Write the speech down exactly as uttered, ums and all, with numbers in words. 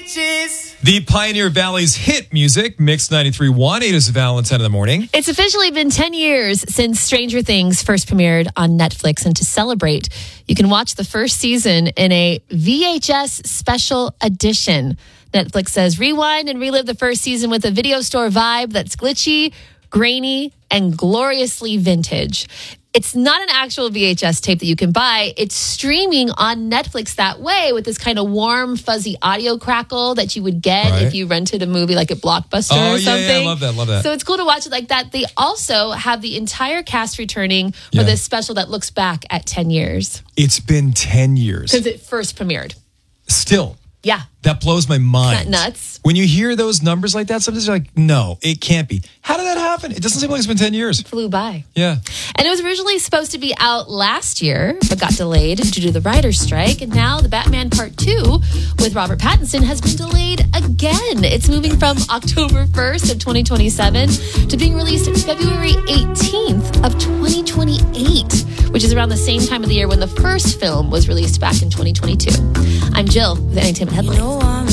beaches. The Pioneer Valley's hit music, Mix ninety-three point one, eight is Valentine in the morning. It's officially been ten years since Stranger Things first premiered on Netflix. And to celebrate, you can watch the first season in a V H S special edition. Netflix says rewind and relive the first season with a video store vibe that's glitchy, grainy, and gloriously vintage. It's not an actual V H S tape that you can buy. It's streaming on Netflix that way with this kind of warm, fuzzy audio crackle that you would get right. if you rented a movie like at Blockbuster oh, or something. Yeah, yeah, I love that, love that. So it's cool to watch it like that. They also have the entire cast returning for yeah. this special that looks back at ten years. It's been ten years. Because it first premiered. Still. Yeah. That blows my mind. Isn't that nuts? When you hear those numbers like that, sometimes you're like, no, it can't be. How did that happen? It doesn't seem like it's been ten years. It flew by. Yeah. And it was originally supposed to be out last year, but got delayed due to the writer's strike. And now the Batman Part two with Robert Pattinson has been delayed again. It's moving from October first of twenty twenty-seven to being released February eighteenth of twenty twenty-eight, which is around the same time of the year when the first film was released back in twenty twenty-two. I'm Jill with Entertainment Headlines.